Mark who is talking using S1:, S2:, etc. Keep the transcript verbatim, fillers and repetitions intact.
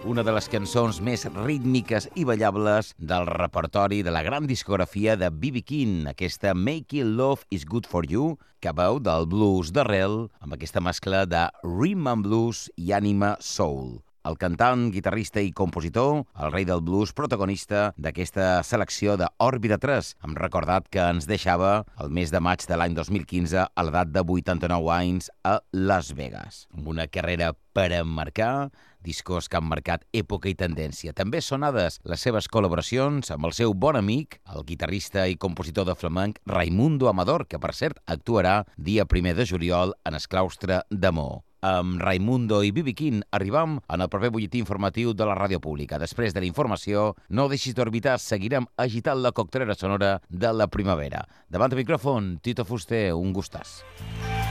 S1: una de les cançons més rítmiques i ballables del repertori de la gran discografia de B B King, aquesta Making Love is Good for You, que veu del blues d'arrel amb aquesta mescla de rhythm and blues i ànima soul. El cantant, guitarrista i compositor, el rei del blues, protagonista d'aquesta selecció d'Òrbita tres, hem recordat que ens deixava el mes de maig de l'any dos mil quinze a l'edat de vuitanta-nou anys a Las Vegas. Amb una carrera per emmarcar, discos que han marcat època i tendència. També sonades les seves col·laboracions amb el seu bon amic, el guitarrista i compositor de flamenc Raimundo Amador, que per cert actuarà dia primer de juliol en el claustre de Mo. Amb Raimundo i B B King arribam en el proper butlletí informatiu de la ràdio pública. Després de la informació, no deixis d'orbitar, seguirem agitant la coctelera sonora de la primavera. Davant del micròfon, Tito Fuster, un gustàs.